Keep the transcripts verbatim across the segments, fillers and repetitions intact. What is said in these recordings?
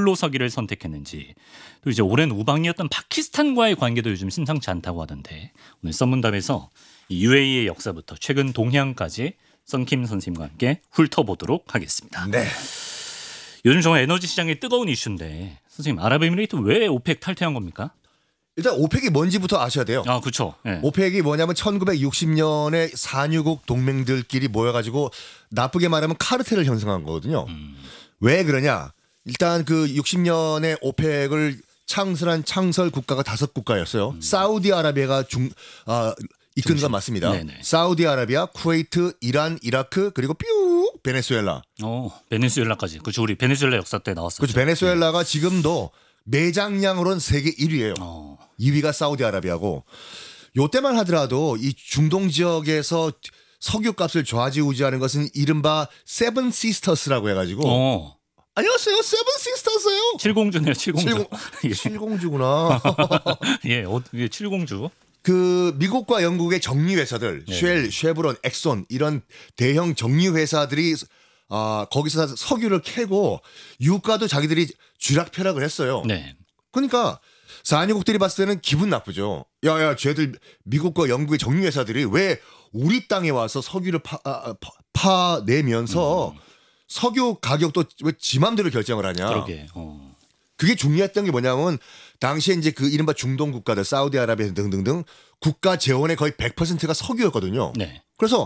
홀로 서기를 선택했는지, 또 이제 오랜 우방이었던 파키스탄과의 관계도 요즘 심상치 않다고 하던데, 오늘 썬문답에서 이 유에이의 역사부터 최근 동향까지 썬킴 선생님과 함께 훑어보도록 하겠습니다. 네. 요즘 정말 에너지 시장이 뜨거운 이슈인데 선생님, 아랍에미레이트 왜 오펙 탈퇴한 겁니까? 일단 오펙이 뭔지부터 아셔야 돼요. 아, 그렇죠. 네. 오펙이 뭐냐면 천구백육십 년에 산유국 동맹들끼리 모여가지고 나쁘게 말하면 카르텔을 형성한 거거든요. 음. 왜 그러냐? 일단 그 육십 년에 오펙을 창설한 창설 국가가 다섯 국가였어요. 음. 사우디아라비아가 중 아, 이끈 건 맞습니다. 네네. 사우디아라비아, 쿠웨이트, 이란, 이라크, 그리고 뾰 베네수엘라. 어, 베네수엘라까지. 그렇죠. 우리 베네수엘라 역사 때 나왔었죠. 그렇죠. 베네수엘라가 네. 지금도 매장량으로는 세계 일 위예요. 어. 이 위가 사우디아라비아고, 요때만 하더라도 이 중동 지역에서 석유값을 좌지우지하는 것은 이른바 세븐 시스터스라고 해가지고. 어. 안녕하세요, 세븐 시스터스예요. 칠공주네요, 칠공주. 예. 칠공주구나. 예, 어, 예, 칠공주. 그 미국과 영국의 정유 회사들, 네. 쉘, 쉐브론, 엑손 이런 대형 정유 회사들이 아, 거기서 석유를 캐고 유가도 자기들이 쥐락펴락을 했어요. 네. 그러니까 산유국들이 봤을 때는 기분 나쁘죠. 야야, 쟤들 미국과 영국의 정유 회사들이 왜 우리 땅에 와서 석유를 파, 아, 파, 파내면서 음. 석유 가격도 왜 지 맘대로 결정을 하냐. 그러게. 어. 그게 중요했던 게 뭐냐면 당시에 이제 그 이른바 중동 국가들, 사우디아라비아 등등등 국가 재원의 거의 백 퍼센트가 석유였거든요. 네. 그래서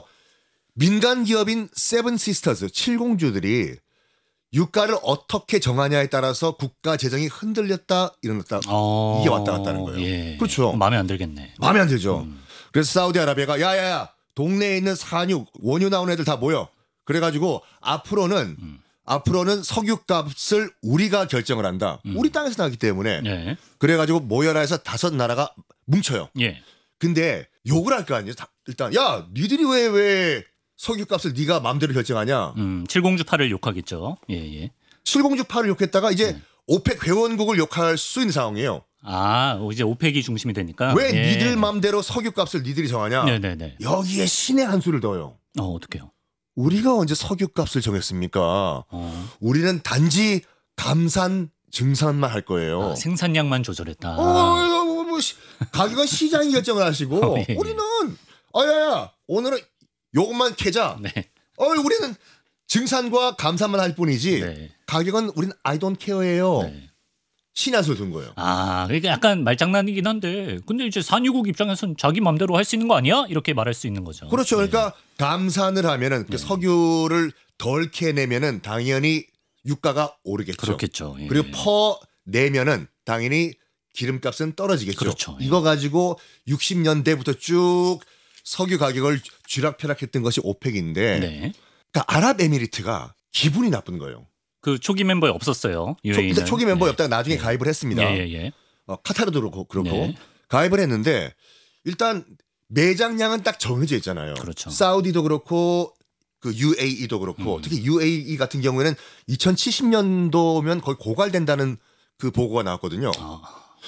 민간 기업인 세븐 시스터즈, 칠공주들이 유가를 어떻게 정하냐에 따라서 국가 재정이 흔들렸다 일어났다. 어, 이게 왔다 갔다 하는 거예요. 예. 그렇죠. 마음에 안 들겠네. 마음에 안 들죠. 음. 그래서 사우디아라비아가 야야야, 동네에 있는 산유, 원유 나오는 애들 다 모여. 그래가지고 앞으로는 음. 앞으로는 석유값을 우리가 결정을 한다. 음. 우리 땅에서 나기 때문에. 예. 그래가지고 모여라 해서 다섯 나라가 뭉쳐요. 예. 근데 욕을 할 거 아니에요. 일단 야, 니들이 왜 왜 석유값을 네가 마음대로 결정하냐. 음, 칠공주파를 욕하겠죠. 예, 예. 칠공주파를 욕했다가 이제 네. 오펙 회원국을 욕할 수 있는 상황이에요. 아, 이제 오펙이 중심이 되니까. 왜 예. 니들 마음대로 석유값을 니들이 정하냐. 네네네. 여기에 신의 한 수를 넣어요. 어, 어떡해요? 우리가 언제 석유값을 정했습니까? 어. 우리는 단지 감산, 증산만 할 거예요. 아, 생산량만 조절했다. 어, 뭐, 뭐, 가격은 시장이 결정을 하시고 어, 예. 우리는 아야야, 오늘은 요것만 캐자. 네. 어, 우리는 증산과 감산만 할 뿐이지. 네. 가격은 우리는 I don't care예요. 네. 신한술 둔 거예요. 아, 그러니까 약간 말장난이긴 한데, 근데 이제 산유국 입장에서는 자기 마음대로 할 수 있는 거 아니야? 이렇게 말할 수 있는 거죠. 그렇죠. 네. 그러니까 감산을 하면은 그 네. 석유를 덜 캐내면은 당연히 유가가 오르겠죠. 그렇겠죠. 예. 그리고 퍼 내면은 당연히 기름값은 떨어지겠죠. 그렇죠. 예. 이거 가지고 육십 년대부터 쭉 석유 가격을 쥐락펴락했던 것이 오펙인데, 네. 그러니까 아랍에미리트가 기분이 나쁜 거예요. 그 초기 멤버에 없었어요. 초, 초기 멤버였다가 네. 나중에 네. 가입을 했습니다. 예, 예, 예. 어, 카타르도 그렇고, 그렇고 네. 가입을 했는데 일단 매장량은 딱 정해져 있잖아요. 그렇죠. 사우디도 그렇고 그 유에이이도 그렇고 음. 특히 유에이이 같은 경우에는 이천칠십 년도면 거의 고갈된다는 그 보고가 나왔거든요. 아.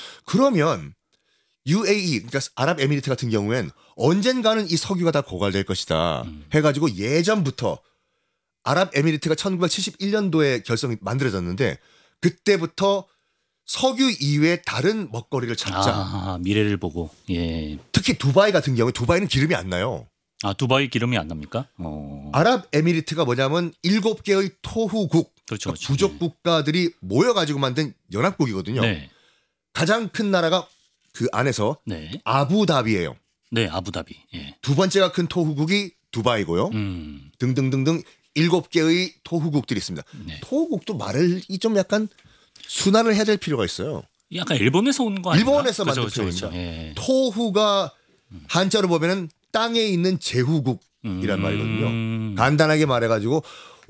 그러면 유에이이, 그러니까 아랍에미리트 같은 경우엔 언젠가는 이 석유가 다 고갈될 것이다 음. 해가지고 예전부터 아랍에미리트가 천구백칠십일 년도에 결성이 만들어졌는데 그때부터 석유 이외에 다른 먹거리를 찾자. 아, 미래를 보고. 예. 특히 두바이 같은 경우에 두바이는 기름이 안 나요. 아, 두바이 기름이 안 납니까? 어. 아랍에미리트가 뭐냐면 일곱 개의 토후국, 그렇죠, 그렇죠. 부족 국가들이 모여가지고 만든 연합국이거든요. 네. 가장 큰 나라가 그 안에서 네. 아부다비예요. 네, 아부다비. 예. 두 번째가 큰 토후국이 두바이고요. 음. 등등등등 일곱 개의 토후국들이 있습니다. 네. 토후국도 말을 좀 약간 순환을 해야 될 필요가 있어요. 약간 일본에서 온 거 아닌가? 일본에서 만든 그렇죠, 표현입니다. 그렇죠. 예. 토후가 한자로 보면은 땅에 있는 제후국이란 음. 말이거든요. 간단하게 말해가지고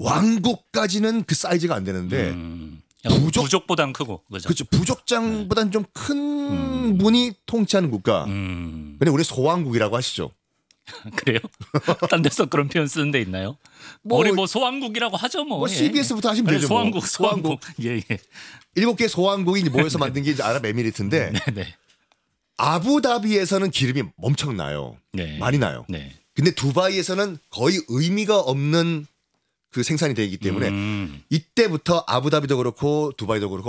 왕국까지는 그 사이즈가 안 되는데 음. 부족, 부족보단 크고 그렇죠. 그렇죠. 부족장보단 네. 좀 큰 음. 분이 통치하는 국가. 음. 근데 우리 소왕국이라고 하시죠. 그래요? 딴 데서 그런 표현 쓰는 데 있나요? 뭐, 우리 뭐 소왕국이라고 하죠 뭐. 뭐 예. 씨비에스부터 하시면 되죠. 소왕국, 뭐. 소왕국. 예, 예. 일곱 개 소왕국이 모여서 만든 게 이제 아랍에미리트인데 네, 네. 아부다비에서는 기름이 엄청 나요. 네. 많이 나요. 네. 근데 두바이에서는 거의 의미가 없는 그 생산이 되기 때문에 음. 이때부터 아부다비도 그렇고 두바이도 그렇고